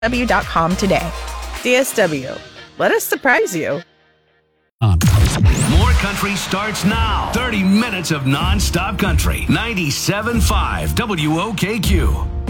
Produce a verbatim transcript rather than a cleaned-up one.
W dot com today. D S W. Let us surprise you. More country starts now. thirty minutes of non-stop country. ninety-seven point five W O K Q.